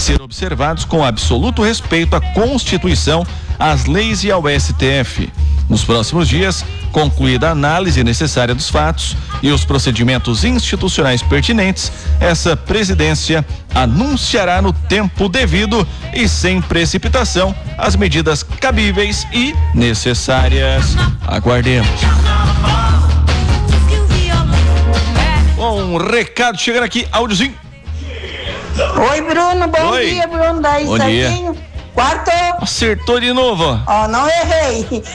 ser observados com absoluto respeito à Constituição, às leis e ao STF. Nos próximos dias, concluída a análise necessária dos fatos e os procedimentos institucionais pertinentes, essa presidência anunciará no tempo devido e sem precipitação as medidas cabíveis e necessárias. Aguardemos. Um recado chegando aqui, áudiozinho. Oi, Bruno, bom Oi. dia, Bruno, daí Bom certinho. dia. Quarto. Acertou de novo. Ó, não errei.